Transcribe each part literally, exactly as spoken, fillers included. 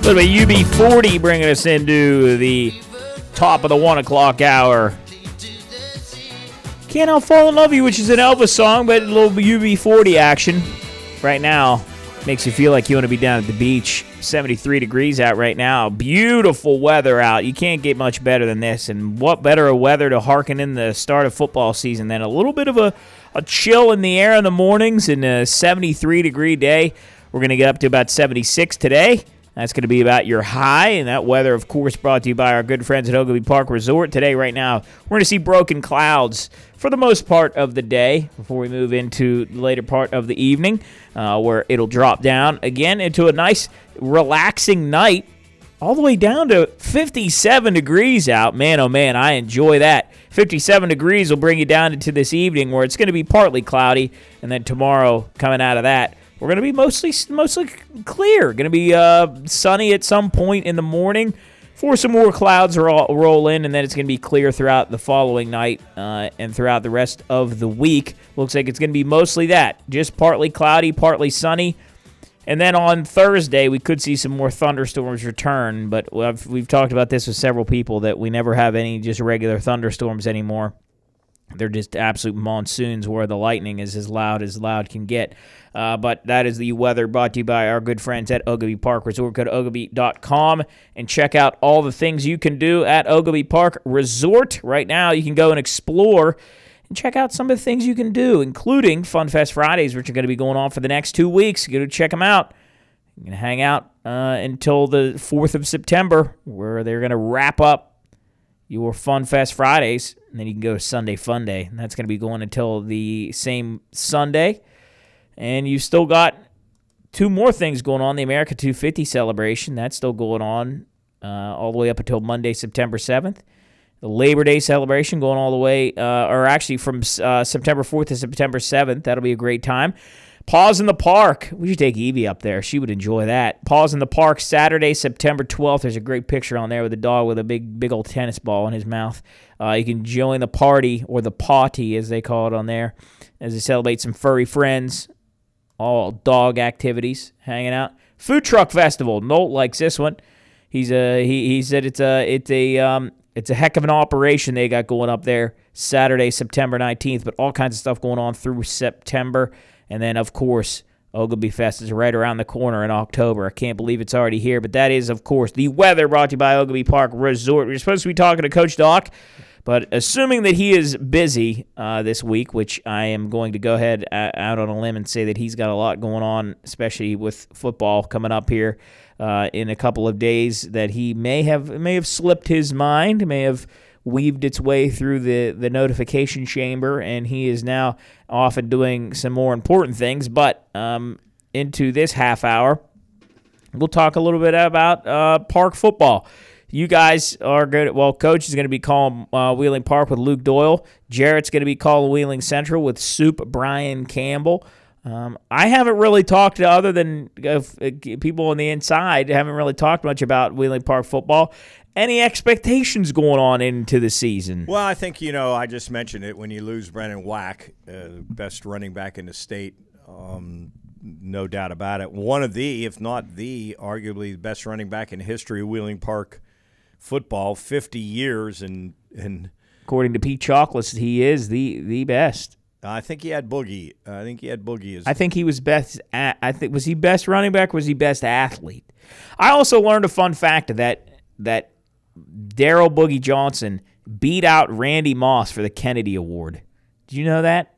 little bit U B forty bringing us into the top of the one o'clock hour. Can't Help Fall in Love You, which is an Elvis song, but a little U B forty action right now. Makes you feel like you want to be down at the beach. seventy-three degrees out right now. Beautiful weather out. You can't get much better than this. And what better weather to hearken in the start of football season than a little bit of a, a chill in the air in the mornings and a seventy-three degree day. We're going to get up to about seventy-six today. That's going to be about your high, and that weather, of course, brought to you by our good friends at Oglebay Park Resort. Today, right now, we're going to see broken clouds for the most part of the day before we move into the later part of the evening, uh, where it'll drop down again into a nice, relaxing night, all the way down to fifty-seven degrees out. Man, oh man, I enjoy that. fifty-seven degrees will bring you down into this evening where it's going to be partly cloudy, and then tomorrow, coming out of that, we're going to be mostly mostly clear. Going to be uh, sunny at some point in the morning before some more clouds roll, roll in, and then it's going to be clear throughout the following night uh, and throughout the rest of the week. Looks like it's going to be mostly that, just partly cloudy, partly sunny. And then on Thursday, we could see some more thunderstorms return, but we've, we've talked about this with several people that we never have any just regular thunderstorms anymore. They're just absolute monsoons where the lightning is as loud as loud can get. Uh, but that is the weather brought to you by our good friends at Oglebay Park Resort. Go to oglebay dot com and check out all the things you can do at Oglebay Park Resort. Right now, you can go and explore and check out some of the things you can do, including Fun Fest Fridays, which are going to be going on for the next two weeks. Go to check them out. You can hang out uh, until the fourth of September, where they're going to wrap up your Fun Fest Fridays, and then you can go to Sunday Fun Day, and that's going to be going until the same Sunday. And you've still got two more things going on. The America two fifty celebration, that's still going on uh, all the way up until Monday, September seventh. The Labor Day celebration going all the way, uh, or actually from uh, September fourth to September seventh. That'll be a great time. Paws in the Park. We should take Evie up there. She would enjoy that. Paws in the Park, Saturday, September twelfth. There's a great picture on there with a dog with a big, big old tennis ball in his mouth. Uh, you can join the party, or the party, as they call it on there, as they celebrate some furry friends. All dog activities, hanging out. Food Truck Festival. Nolt likes this one. He's a he. He said it's a it's a um it's a heck of an operation they got going up there. Saturday, September nineteenth, but all kinds of stuff going on through September. And then, of course, Oglebay Fest is right around the corner in October. I can't believe it's already here. But that is, of course, the weather brought to you by Oglebay Park Resort. We're supposed to be talking to Coach Doc, but assuming that he is busy uh, this week, which I am going to go ahead uh, out on a limb and say that he's got a lot going on, especially with football coming up here uh, in a couple of days, that he may have may have slipped his mind, may have weaved its way through the, the notification chamber, and he is now off and doing some more important things. But um, into this half hour, we'll talk a little bit about uh, park football. You guys are good. Well, Coach is going to be calling uh, Wheeling Park with Luke Doyle. Jarrett's going to be calling Wheeling Central with Soup Brian Campbell. Um, I haven't really talked to, other than uh, people on the inside, haven't really talked much about Wheeling Park football. Any expectations going on into the season? Well, I think, you know, I just mentioned it. When you lose Brennan Wack, uh, best running back in the state, um, no doubt about it. One of the, if not the, arguably the best running back in history of Wheeling Park football, fifty years. And, and according to Pete Chocolates, he is the, the best. I think he had Boogie. I think he had Boogie. As I think he was best. At, I think was he best running back? Or was he best athlete? I also learned a fun fact that that Daryl Boogie Johnson beat out Randy Moss for the Kennedy Award. Did you know that?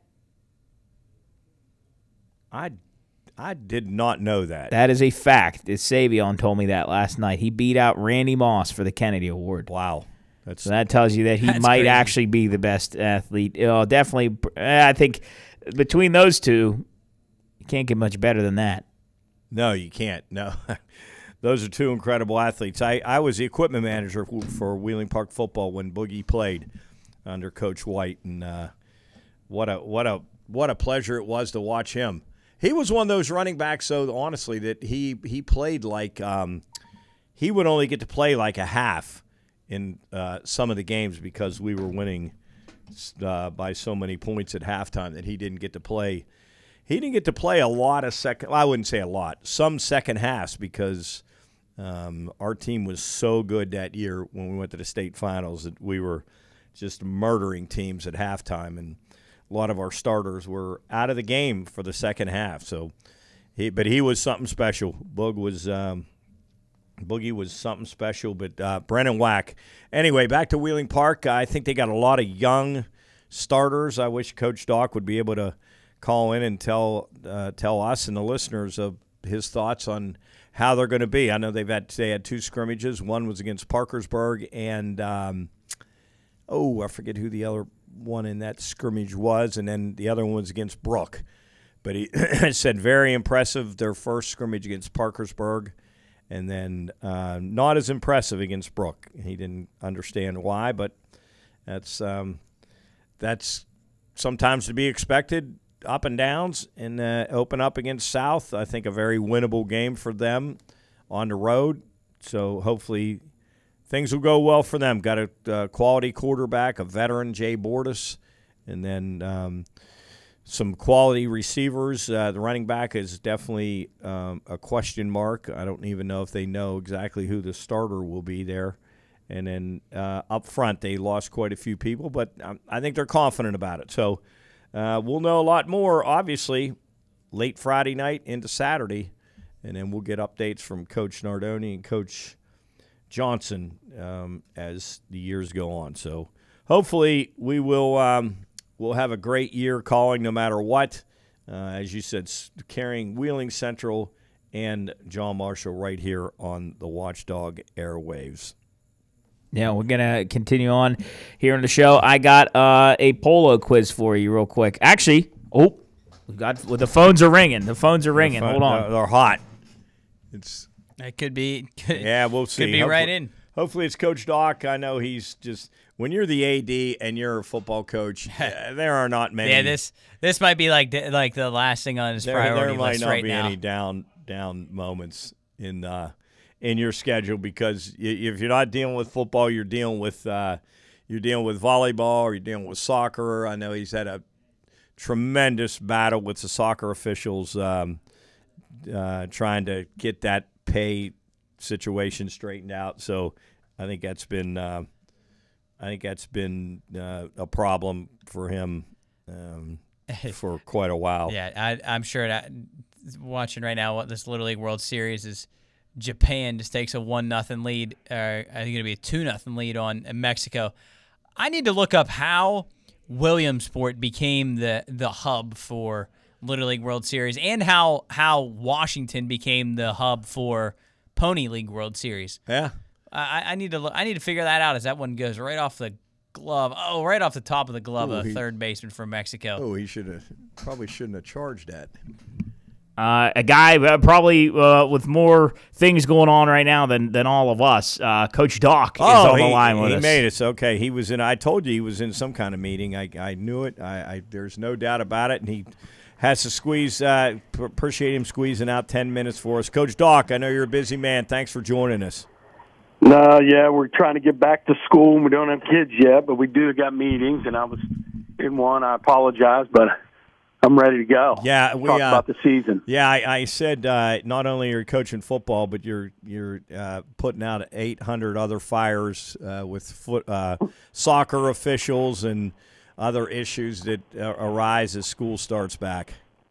I, I did not know that. That is a fact. Savion told me that last night. He beat out Randy Moss for the Kennedy Award. Wow. That's, so that tells you that he might crazy. Actually be the best athlete. You know, definitely, I think between those two, you can't get much better than that. No, you can't. No. Those are two incredible athletes. I, I was the equipment manager for Wheeling Park football when Boogie played under Coach White, and uh, what a what a what a pleasure it was to watch him. He was one of those running backs, so honestly, that he he played like um, he would only get to play like a half in uh, some of the games because we were winning uh, by so many points at halftime that he didn't get to play. He didn't get to play a lot of second. Well, I wouldn't say a lot. Some second halves because Um, our team was so good that year when we went to the state finals that we were just murdering teams at halftime, and a lot of our starters were out of the game for the second half. So, he, but he was something special. Boog was um, Boogie was something special. But uh, Brennan Wack. Anyway, back to Wheeling Park. I think they got a lot of young starters. I wish Coach Dock would be able to call in and tell uh, tell us and the listeners of his thoughts on how they're going to be. I know they've had they had two scrimmages. One was against Parkersburg, and um, oh, I forget who the other one in that scrimmage was, and then the other one was against Brook. But he said very impressive their first scrimmage against Parkersburg, and then uh, not as impressive against Brook. He didn't understand why, but that's um, that's sometimes to be expected. Up and downs, and uh, open up against South. I think a very winnable game for them on the road. So hopefully things will go well for them. Got a uh, quality quarterback, a veteran, Jay Bordas, and then um, some quality receivers. Uh, the running back is definitely um, a question mark. I don't even know if they know exactly who the starter will be there. And then uh, up front, they lost quite a few people, but um, I think they're confident about it. So Uh, we'll know a lot more, obviously, late Friday night into Saturday, and then we'll get updates from Coach Nardoni and Coach Johnson um, as the years go on. So hopefully we will um, we'll have a great year calling no matter what. Uh, as you said, carrying Wheeling Central and John Marshall right here on the Watchdog airwaves. Yeah, we're going to continue on here in the show. I got uh, a polo quiz for you real quick. Actually, oh, we got well, the phones are ringing. The phones are ringing. Phone, Hold on. They're, they're hot. It's It could be. Could, yeah, we'll see. Could be hopefully, right in. Hopefully it's Coach Dock. I know he's just – when you're the A D and you're a football coach, uh, there are not many. Yeah, this this might be like like the last thing on his there, priority there might list not right be now. any down down moments in uh, in your schedule because if you're not dealing with football, you're dealing with uh, you're dealing with volleyball or you're dealing with soccer. I know he's had a tremendous battle with the soccer officials um, uh, trying to get that pay situation straightened out. So I think that's been uh, I think that's been uh, a problem for him um, for quite a while. Yeah, I, I'm sure that watching right now what this Little League World Series is. Japan just takes a one nothing lead. Uh, I think it's going to be a two nothing lead on Mexico. I need to look up how Williamsport became the the hub for Little League World Series and how how Washington became the hub for Pony League World Series. Yeah, I, I need to look, I need to figure that out. As that one goes right off the glove. Oh, right off the top of the glove Ooh, of he, third baseman from Mexico. Oh, he should have probably shouldn't have charged that. Uh, a guy uh, probably uh, with more things going on right now than, than all of us. Uh, Coach Dock oh, is on he, the line with he us. He made us. Okay, he was in. I told you he was in some kind of meeting. I, I knew it. I, I there's no doubt about it. And he has to squeeze. Uh, p- appreciate him squeezing out ten minutes for us. Coach Dock, I know you're a busy man. Thanks for joining us. No, yeah, we're trying to get back to school. We don't have kids yet, but we do got meetings, and I was in one. I apologize, but I'm ready to go. Yeah, we talk uh, about the season. Yeah, I, I said uh, not only are you coaching football, but you're you're uh, putting out eight hundred other fires uh, with foot uh, soccer officials and other issues that uh, arise as school starts back.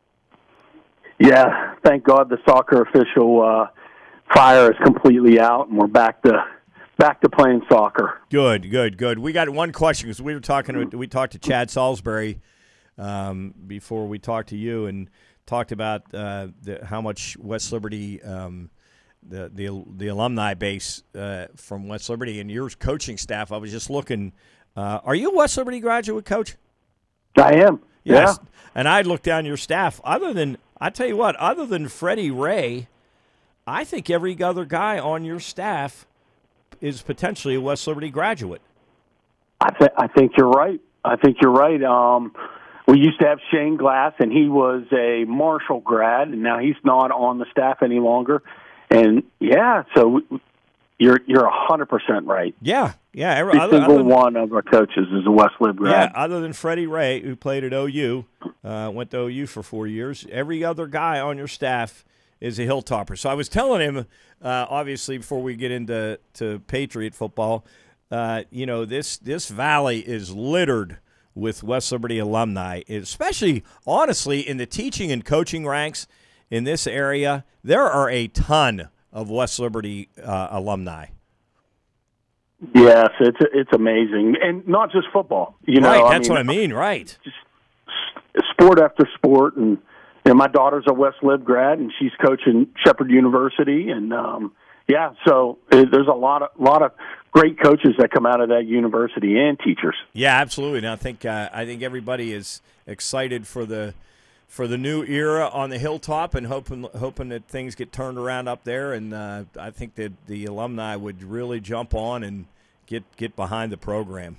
Yeah, thank God the soccer official uh, fire is completely out, and we're back to back to playing soccer. Good, good, good. We got one question because we were talking. We talked to Chad Salisbury. Um, before we talked to you and talked about uh, the, how much West Liberty, um, the, the the alumni base uh, from West Liberty and your coaching staff. I was just looking. Uh, are you a West Liberty graduate, Coach? I am. Yes. Yeah. And I looked down your staff. Other than I tell you what, other than Freddie Ray, I think every other guy on your staff is potentially a West Liberty graduate. I, th- I think you're right. I think you're right. Um, We used to have Shane Glass, and he was a Marshall grad, and now he's not on the staff any longer. And, yeah, so you're you're one hundred percent right. Yeah, yeah. Every other, single other than, one of our coaches is a West Lib grad. Yeah, other than Freddie Ray, who played at O U, uh, went to O U for four years, every other guy on your staff is a Hilltopper. So I was telling him, uh, obviously, before we get into to Patriot football, uh, you know, this this valley is littered with West Liberty alumni, especially, honestly, in the teaching and coaching ranks in this area. There are a ton of West Liberty uh, alumni. Yes, it's it's amazing, and not just football. You know, right, I that's mean, what I mean. Right, just sport after sport, and you know, my daughter's a West Lib grad, and she's coaching Shepherd University, and um, yeah, so it, there's a lot of lot of great coaches that come out of that university and teachers. Yeah, absolutely. And I think uh, I think everybody is excited for the for the new era on the Hilltop, and hoping hoping that things get turned around up there. And uh, I think that the alumni would really jump on and get get behind the program.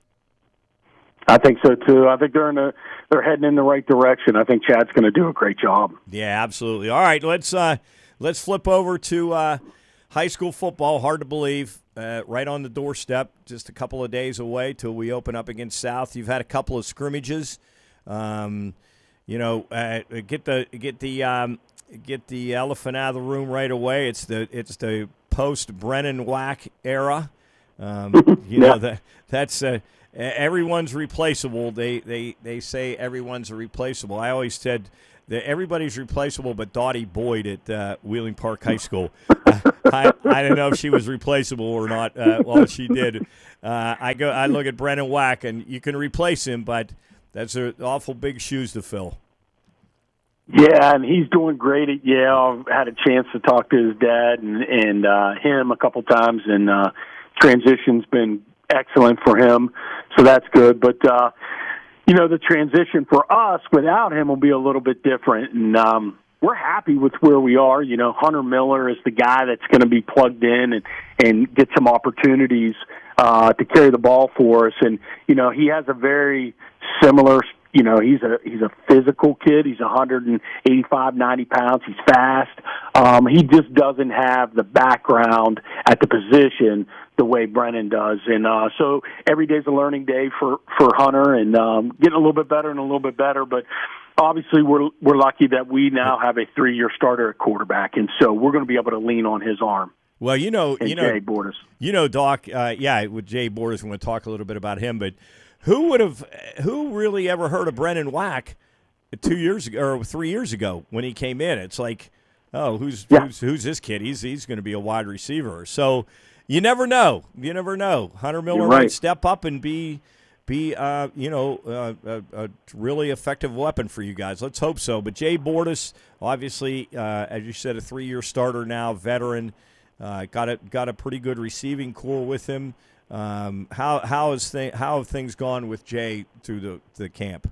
I think so too. I think they're in a, they're heading in the right direction. I think Chad's going to do a great job. Yeah, absolutely. All right, let's uh, let's flip over to uh, high school football. Hard to believe, uh, right on the doorstep. Just a couple of days away till we open up against South. You've had a couple of scrimmages. Um, you know, uh, get the get the um, get the elephant out of the room right away. It's the it's the post Brennan Wack era. Um, you know yeah. that that's. Uh, Everyone's replaceable. They they they say everyone's replaceable. I always said that everybody's replaceable, but Dottie Boyd at uh, Wheeling Park High School. I, I don't know if she was replaceable or not. Uh, well, she did. Uh, I go. I look at Brennan Wack, and you can replace him, but that's a, awful big shoes to fill. Yeah, and he's doing great at Yale. I've had a chance to talk to his dad and and uh, him a couple times, and uh, transition's been excellent for him, so that's good. But, uh, you know, the transition for us without him will be a little bit different, and um, we're happy with where we are. You know, Hunter Miller is the guy that's going to be plugged in and, and get some opportunities uh, to carry the ball for us. And, you know, he has a very similar, you know, he's a he's a physical kid. He's one eighty-five, ninety pounds. He's fast. Um, he just doesn't have the background at the position the way Brennan does. And uh, so every day's a learning day for, for Hunter, and um, getting a little bit better and a little bit better. But obviously we're we're lucky that we now have a three-year starter at quarterback, and so we're going to be able to lean on his arm. Well, you know, and you know, Jay Bordas. You know, Doc. Uh, yeah, with Jay Bordas, we're going to talk a little bit about him. But who would have, who really ever heard of Brennan Wack two years ago or three years ago when he came in? It's like, oh, who's yeah. who's who's this kid? He's he's going to be a wide receiver. So you never know. You never know. Hunter Miller right. might step up and be be uh, you know uh, a, a really effective weapon for you guys. Let's hope so. But Jay Bordas, obviously, uh, as you said, a three-year starter now, veteran. Uh, got a got a pretty good receiving core with him. Um, how how is th- how have things gone with Jay through the, the camp?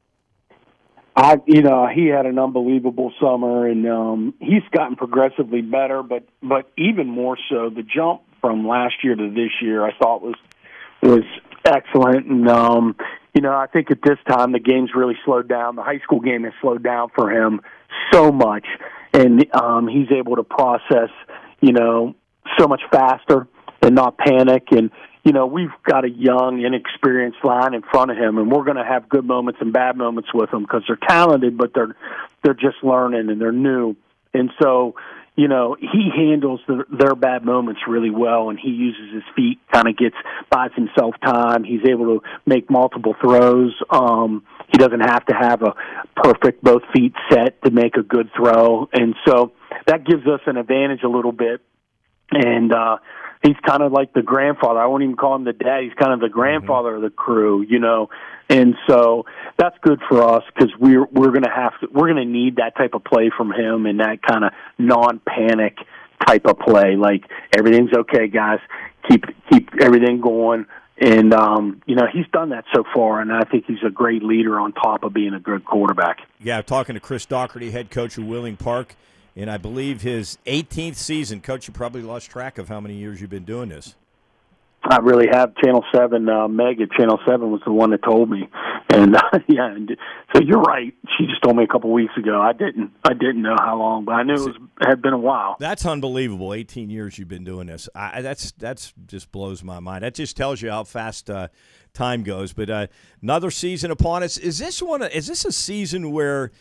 I, you know, he had an unbelievable summer, and um, he's gotten progressively better. But but even more so, the jump from last year to this year, I thought was was excellent. And um, you know, I think at this time the game's really slowed down. The high school game has slowed down for him so much, and um, he's able to process, you know, so much faster and not panic. And, you know, we've got a young, inexperienced line in front of him, and we're going to have good moments and bad moments with them because they're talented, but they're they're just learning and they're new. And so, you know, he handles the, their bad moments really well, and he uses his feet, kind of gets, buys himself time. He's able to make multiple throws. Um, he doesn't have to have a perfect both feet set to make a good throw. And so that gives us an advantage a little bit. And uh, he's kind of like the grandfather. I won't even call him the dad. He's kind of the grandfather mm-hmm. of the crew, you know. And so that's good for us because we're we're going to have to we're going to need that type of play from him and that kind of non-panic type of play. Like, everything's okay, guys. Keep keep everything going. And um, you know, he's done that so far, and I think he's a great leader on top of being a good quarterback. Yeah, talking to Chris Doherty, head coach of Wheeling Park. And I believe his eighteenth season. Coach, you probably lost track of how many years you've been doing this. I really have. Channel seven, uh, Meg at Channel seven was the one that told me. And, uh, yeah, and so you're right. She just told me a couple weeks ago. I didn't I didn't know how long, but I knew it was, had been a while. That's unbelievable. eighteen years you've been doing this. I, that's that's just blows my mind. That just tells you how fast uh, time goes. But uh, another season upon us. Is this one? Is this a season where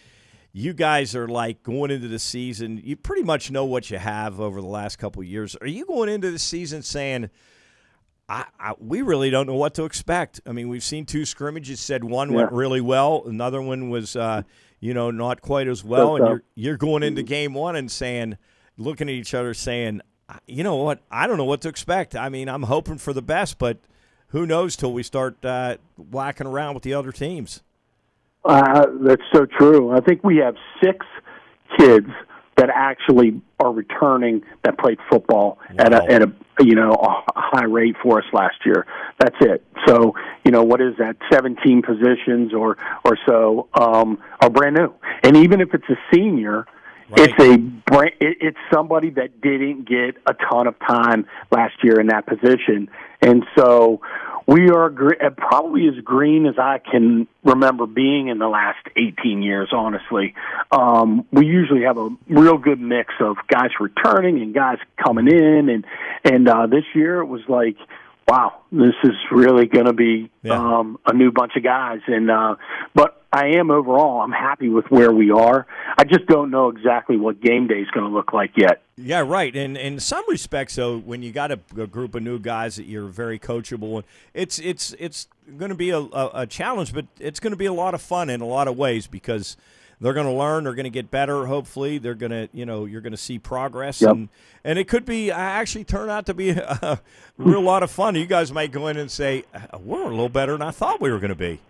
you guys are like going into the season. You pretty much know what you have over the last couple of years. Are you going into the season saying, I, I, we really don't know what to expect? I mean, we've seen two scrimmages. Said one yeah. went really well, another one was, uh, you know, not quite as well. So, and you're you're going into game one and saying, looking at each other, saying, you know what? I don't know what to expect. I mean, I'm hoping for the best, but who knows till we start uh, whacking around with the other teams. Uh, that's so true. I think we have six kids that actually are returning that played football wow. at a, at a you know a high rate for us last year. That's it. So you know what is that? seventeen positions or or so um, are brand new, and even if it's a senior. Right. It's a it's somebody that didn't get a ton of time last year in that position, and so we are probably as green as I can remember being in the last eighteen years. Honestly, um, we usually have a real good mix of guys returning and guys coming in, and and uh, this year it was like, wow, this is really going to be yeah. um, a new bunch of guys, and uh, but. I am overall. I'm happy with where we are. I just don't know exactly what game day is going to look like yet. Yeah, right. And in some respects, though, when you got a, a group of new guys that you're very coachable, it's it's it's going to be a, a, a challenge, but it's going to be a lot of fun in a lot of ways because they're going to learn. They're going to get better. Hopefully, they're going to you know you're going to see progress, yep. and and it could be actually turn out to be a, a real lot of fun. You guys might go in and say we're a little better than I thought we were going to be.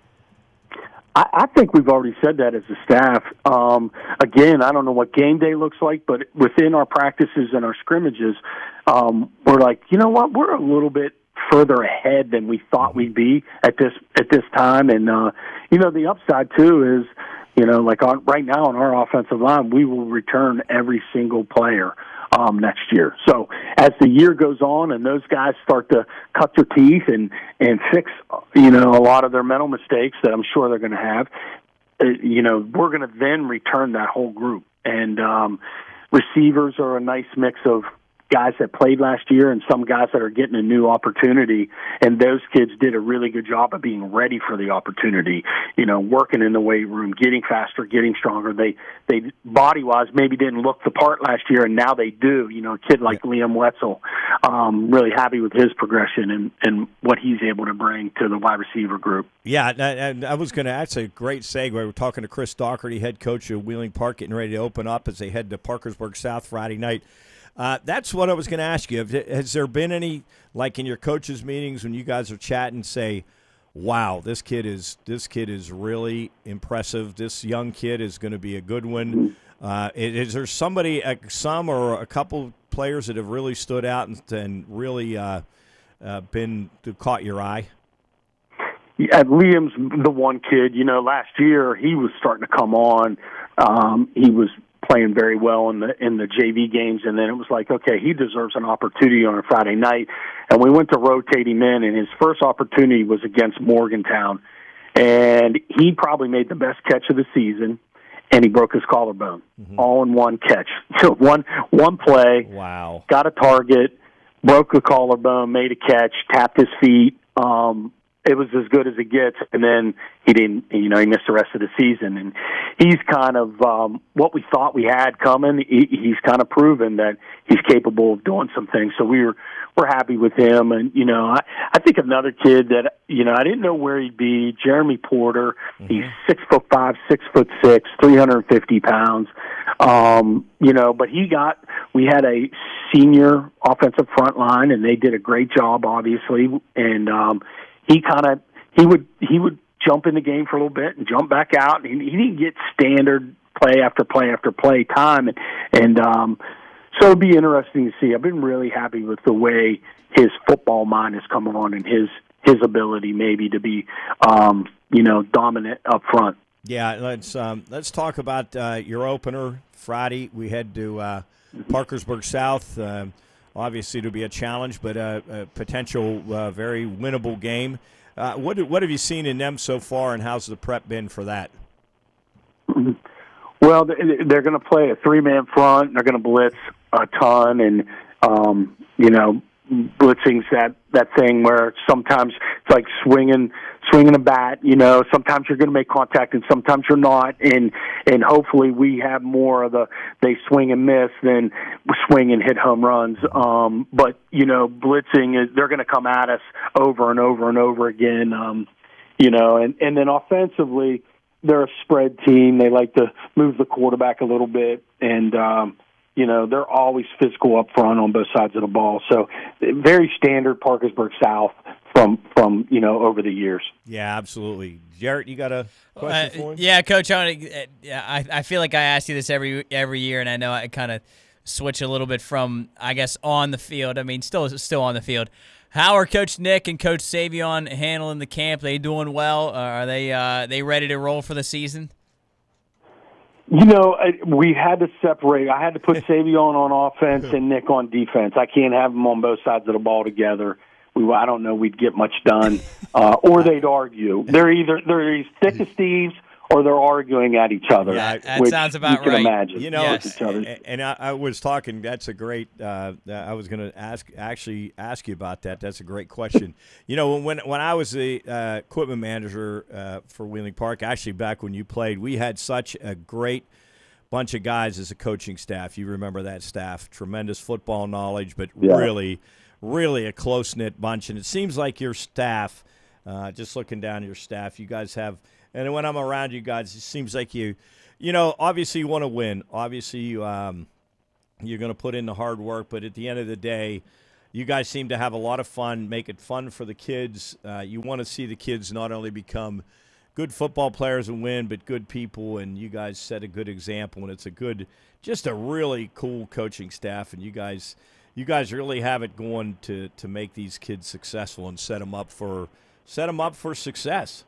I think we've already said that as a staff. Um, again, I don't know what game day looks like, but within our practices and our scrimmages, um, we're like, you know what, we're a little bit further ahead than we thought we'd be at this at this time. And uh, you know, the upside too is, you know, like on, right now on our offensive line, we will return every single player um, next year. So as the year goes on and those guys start to cut their teeth and, and fix, you know, a lot of their mental mistakes that I'm sure they're going to have, uh, you know, we're going to then return that whole group. And um, receivers are a nice mix of guys that played last year and some guys that are getting a new opportunity, and those kids did a really good job of being ready for the opportunity, you know, working in the weight room, getting faster, getting stronger. They, they body-wise maybe didn't look the part last year, and now they do. You know, a kid like Liam Wetzel, um, really happy with his progression and, and what he's able to bring to the wide receiver group. Yeah, and I was going to, that's a great segue. We're talking to Chris Doherty, head coach of Wheeling Park, getting ready to open up as they head to Parkersburg South Friday night. Uh, that's what I was going to ask you. Has there been any, like in your coaches' meetings when you guys are chatting, say, wow, this kid is this kid is really impressive. This young kid is going to be a good one. Uh, is there somebody, some or a couple players that have really stood out and, and really uh, uh, been caught your eye? Yeah, Liam's the one kid. You know, last year he was starting to come on. Um, he was playing very well in the in the J V games, and then it was like, okay, he deserves an opportunity on a Friday night, and we went to rotate him in, and his first opportunity was against Morgantown, and he probably made the best catch of the season, and he broke his collarbone, mm-hmm. all in one catch. So one one play, wow, got a target, broke the collarbone, made a catch, tapped his feet. Um, it was as good as it gets, and then he didn't, you know, he missed the rest of the season. And he's kind of um, what we thought we had coming. He, he's kind of proven that he's capable of doing some things. So we were we're happy with him. And you know, I, I think another kid that you know I didn't know where he'd be. Jeremy Porter. Mm-hmm. He's six foot five, six foot six, three hundred fifty pounds. Um, you know, but he got. We had a senior offensive front line, and they did a great job, obviously, and. Um, He kind of he would he would jump in the game for a little bit and jump back out. And he, he didn't get standard play after play after play time, and and um, so it'd be interesting to see. I've been really happy with the way his football mind has come on and his his ability maybe to be um, you know dominant up front. Yeah, let's um, let's talk about uh, your opener Friday. We head to uh, Parkersburg South. Uh, Obviously, it'll be a challenge, but a, a potential uh, very winnable game. Uh, what what have you seen in them so far, and how's the prep been for that? Well, they're going to play a three-man front. They're going to blitz a ton, and um, you know blitzing's that that thing where sometimes it's like swinging swinging a bat. You know, sometimes you're going to make contact and sometimes you're not. And and hopefully we have more of the they swing and miss than swing and hit home runs. Um, but you know, blitzing is they're going to come at us over and over and over again. Um, you know, and and then offensively, they're a spread team. They like to move the quarterback a little bit, and um, you know, they're always physical up front on both sides of the ball. So very standard Parkersburg South from, from you know, over the years. Yeah, absolutely. Jarrett, you got a question uh, for him? Yeah, Coach, I, I, I feel like I ask you this every every year, and I know I kind of switch a little bit from, I guess, on the field. I mean, still still on the field. How are Coach Nick and Coach Savion handling the camp? Are they doing well? Uh, are they uh, they ready to roll for the season? You know, we had to separate. I had to put Savion on offense and Nick on defense. I can't have them on both sides of the ball together. We, I don't know we'd get much done, uh, or they'd argue. They're either they're as thick as thieves or they're arguing at each other. Yeah, that sounds about you can right. Imagine. You know, Yes. and, and I, I was talking. That's a great. Uh, I was going to ask, actually, ask you about that. That's a great question. You know, when when I was the uh, equipment manager uh, for Wheeling Park, actually back when you played, we had such a great bunch of guys as a coaching staff. You remember that staff? Tremendous football knowledge, but Yeah. really, really a close knit bunch. And it seems like your staff. Uh, just looking down your staff, you guys have. And when I'm around you guys, it seems like you, you know, obviously you want to win. Obviously, you, um, you're going to put in the hard work. But at the end of the day, you guys seem to have a lot of fun, make it fun for the kids. Uh, you want to see the kids not only become good football players and win, but good people. And you guys set a good example. And it's a good, just a really cool coaching staff. And you guys, you guys really have it going to to make these kids successful and set them up for set them up for success.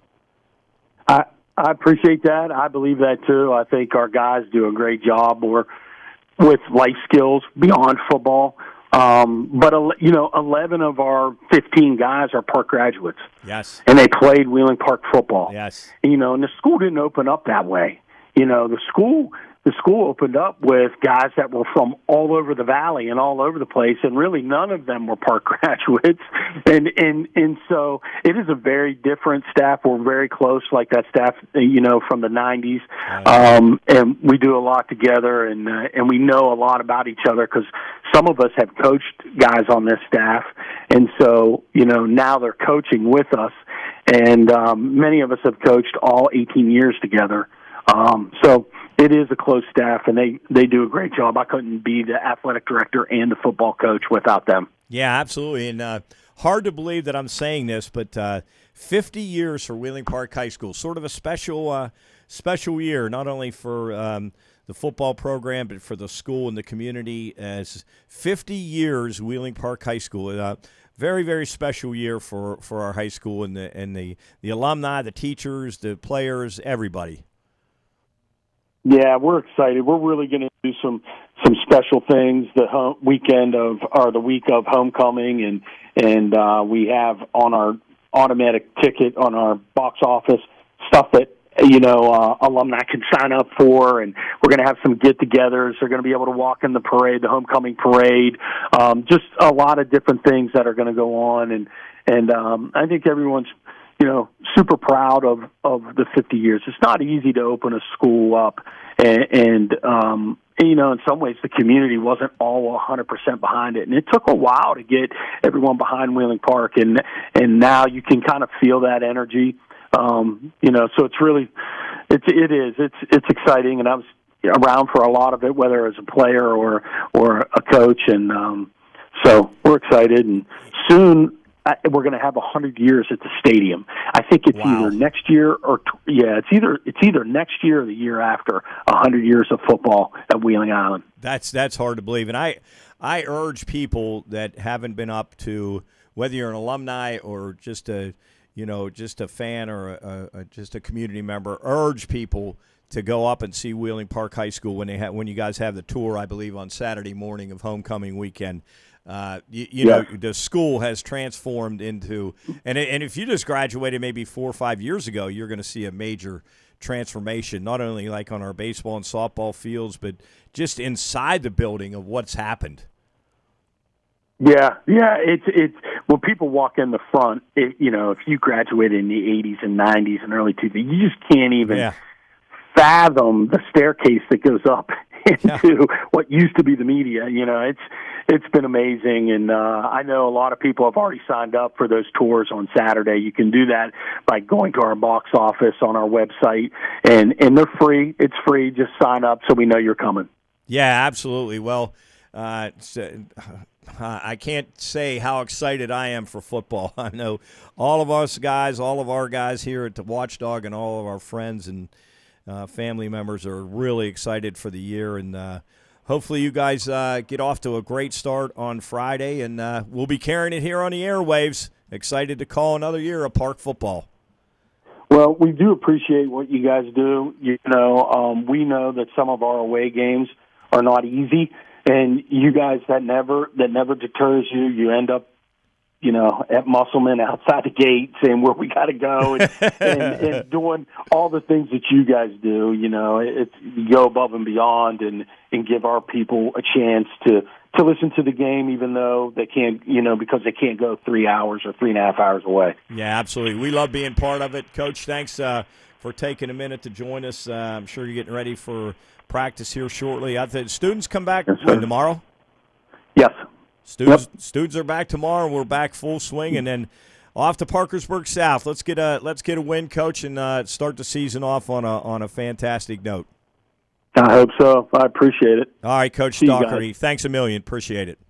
I, I appreciate that. I believe that too. I think our guys do a great job or with life skills beyond football. Um, but, you know, eleven of our fifteen guys are Park graduates. Yes. And they played Wheeling Park football. Yes. You know, and the school didn't open up that way. You know, the school the school opened up with guys that were from all over the valley and all over the place, and really none of them were Park graduates. And and and so it is a very different staff. We're very close, like that staff, you know, from the nineties. Um, and we do a lot together, and uh, and we know a lot about each other because some of us have coached guys on this staff, and so you know now they're coaching with us, and um, many of us have coached all eighteen years together. Um, so it is a close staff, and they, they do a great job. I couldn't be the athletic director and the football coach without them. Yeah, absolutely. And uh, hard to believe that I'm saying this, but uh, fifty years for Wheeling Park High School, sort of a special uh, special year, not only for um, the football program, but for the school and the community. As fifty years, Wheeling Park High School. Uh, very, very special year for, for our high school and the and the, the alumni, the teachers, the players, everybody. Yeah, we're excited. We're really going to do some some special things the home, weekend of or the week of homecoming, and and uh, we have on our automatic ticket on our box office stuff that you know uh, alumni can sign up for, and we're going to have some get-togethers. They're going to be able to walk in the parade, the homecoming parade, um, just a lot of different things that are going to go on, and and um, I think everyone's you know, super proud of, of the fifty years. It's not easy to open a school up, and, and um, you know, in some ways the community wasn't all one hundred percent behind it, and it took a while to get everyone behind Wheeling Park, and and now you can kind of feel that energy, um, you know. So it's really, it's it is it's it's exciting, and I was around for a lot of it, whether as a player or or a coach, and um, so we're excited, and soon. Uh, we're going to have a hundred years at the stadium. I think it's Wow. either next year or t- yeah, it's either it's either next year or the year after. A hundred years of football at Wheeling Island. That's that's hard to believe, and I I urge people that haven't been up to, whether you're an alumni or just a you know just a fan or a, a, just a community member, urge people to go up and see Wheeling Park High School when they have when you guys have the tour. I believe on Saturday morning of homecoming weekend. Uh, you, you Yeah. know, the school has transformed into, and and if you just graduated maybe four or five years ago, you're going to see a major transformation, not only like on our baseball and softball fields, but just inside the building of what's happened. Yeah, yeah. It's it's when people walk in the front. It, you know, if you graduated in the eighties and nineties and early two thousands, you just can't even Yeah. fathom the staircase that goes up into Yeah. what used to be the media. You know, it's it's been amazing, and uh, I know a lot of people have already signed up for those tours on Saturday. You can do that by going to our box office on our website, and and they're free. It's free. Just sign up so we know you're coming. Yeah, absolutely. Well, uh, it's, uh, I can't say how excited I am for football. I know all of us guys, all of our guys here at the Watchdog, and all of our friends and uh, family members are really excited for the year. And uh, hopefully you guys uh, get off to a great start on Friday, and uh, we'll be carrying it here on the airwaves. Excited to call another year of Park football. Well, we do appreciate what you guys do. You know, um, we know that some of our away games are not easy. And you guys, that never that never deters you. You end up, you know, at Musselman outside the gate saying where we got to go and, and, and doing all the things that you guys do. You know, it's you go above and beyond and, and give our people a chance to, to listen to the game, even though they can't, you know, because they can't go three hours or three and a half hours away. Yeah, absolutely. We love being part of it. Coach, thanks uh, for taking a minute to join us. Uh, I'm sure you're getting ready for practice here shortly. I think students come back Yes, when, tomorrow. Yes. Students, Yep. students are back tomorrow. We're back full swing, and then off to Parkersburg South. Let's get a let's get a win, Coach, and uh, start the season off on a on a fantastic note. I hope so. I appreciate it. All right, Coach See you Doherty. guys. Thanks a million. Appreciate it.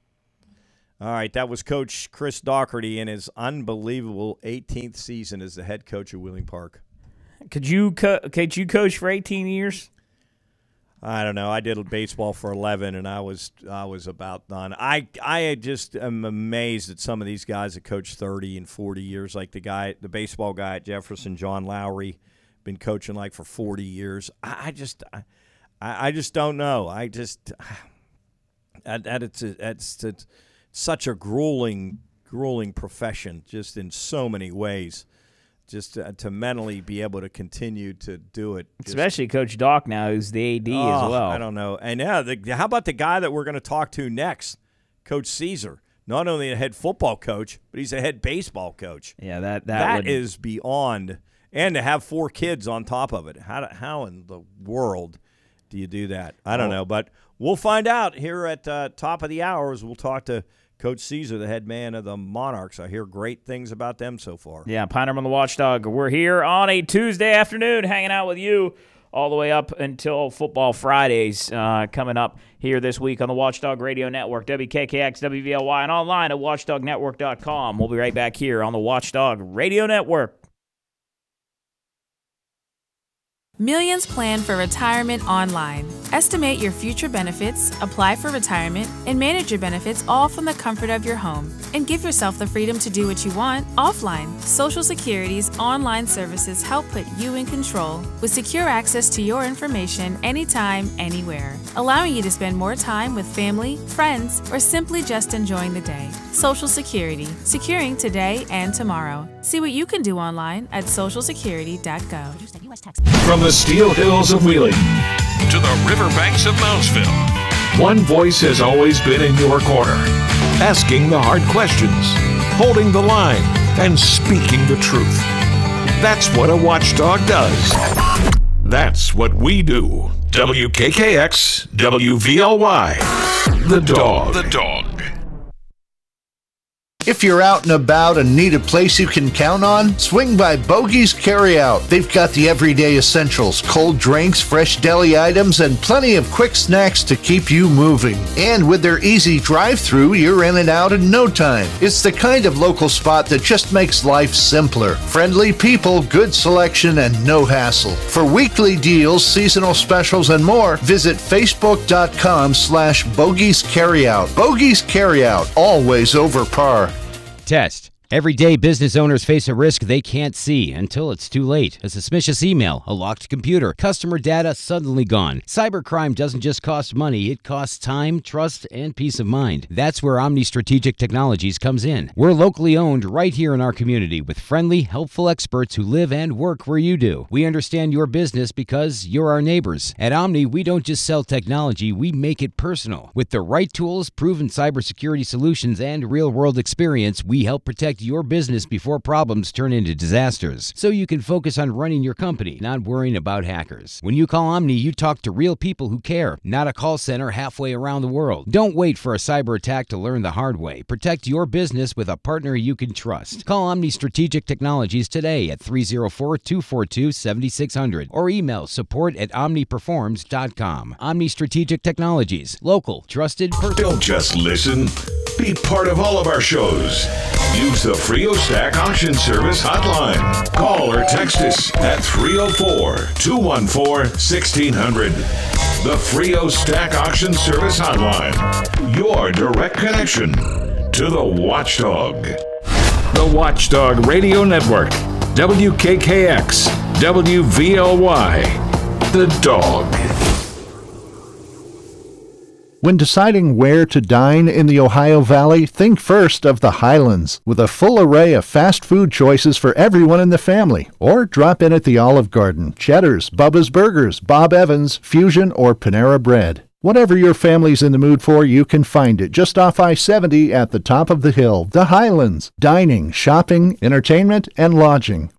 All right, that was Coach Chris Doherty in his unbelievable eighteenth season as the head coach of Wheeling Park. Could you co- could you coach for eighteen years? I don't know. I did baseball for eleven, and I was I was about done. I I just am amazed at some of these guys that coach thirty and forty years, like the guy, the baseball guy at Jefferson, John Lowry, been coaching like for forty years. I, I just I, I just don't know. I just that, that it's a, it's, it's such a grueling grueling profession, just in so many ways. Just to, to mentally be able to continue to do it. Just, Especially Coach Doc now, who's the A D oh, as well. I don't know. And yeah, the, how about the guy that we're going to talk to next, Coach Caesar? Not only a head football coach, but he's a head baseball coach. Yeah, that that, That would, is beyond. And to have four kids on top of it. How do, how in the world do you do that? I don't know. But we'll find out here at uh, top of the hours. We'll talk to Coach Caesar, the head man of the Monarchs. I hear great things about them so far. Yeah, Pinearm on the Watchdog. We're here on a Tuesday afternoon hanging out with you all the way up until Football Fridays uh, coming up here this week on the Watchdog Radio Network, W K K X, W V L Y, and online at watchdog network dot com. We'll be right back here on the Watchdog Radio Network. Millions plan for retirement online. Estimate your future benefits, apply for retirement, and manage your benefits all from the comfort of your home. And give yourself the freedom to do what you want offline. Social Security's online services help put you in control with secure access to your information anytime, anywhere, allowing you to spend more time with family, friends, or simply just enjoying the day. Social Security, securing today and tomorrow. See what you can do online at social security dot gov. From the Steel Hills of Wheeling to the riverbanks of Moundsville, one voice has always been in your corner, asking the hard questions, holding the line, and speaking the truth. That's what a watchdog does. That's what we do. W K K X, W V L Y, The Dog. The Dog. If you're out and about and need a place you can count on, swing by Bogey's Carryout. They've got the everyday essentials, cold drinks, fresh deli items, and plenty of quick snacks to keep you moving. And with their easy drive-thru, you're in and out in no time. It's the kind of local spot that just makes life simpler. Friendly people, good selection, and no hassle. For weekly deals, seasonal specials, and more, visit facebook.com slash Bogey's Carryout. Bogey's Carryout, always over par. Test. Every day, business owners face a risk they can't see until it's too late. A suspicious email, a locked computer, customer data suddenly gone. Cybercrime doesn't just cost money, it costs time, trust, and peace of mind. That's where Omni Strategic Technologies comes in. We're locally owned right here in our community with friendly, helpful experts who live and work where you do. We understand your business because you're our neighbors. At Omni, we don't just sell technology, we make it personal. With the right tools, proven cybersecurity solutions, and real-world experience, we help protect your business before problems turn into disasters, so you can focus on running your company, not worrying about hackers. When you call Omni, you talk to real people who care, not a call center halfway around the world. Don't wait for a cyber attack to learn the hard way. Protect your business with a partner you can trust. Call Omni Strategic Technologies today at three oh four, two four two, seven six zero zero or email support at omniperforms dot com. Omni Strategic Technologies. Local, trusted, personal. Don't just listen. Be part of all of our shows. Use the Frio Stack Auction Service hotline. Call or text us at three oh four, two one four, one six zero zero. The Frio Stack Auction Service hotline. Your direct connection to the Watchdog. The Watchdog Radio Network. W K K X. W V L Y. The Dog. When deciding where to dine in the Ohio Valley, think first of the Highlands, with a full array of fast food choices for everyone in the family. Or drop in at the Olive Garden, Cheddar's, Bubba's Burgers, Bob Evans, Fusion, or Panera Bread. Whatever your family's in the mood for, you can find it just off I seventy at the top of the hill. The Highlands. Dining, shopping, entertainment, and lodging.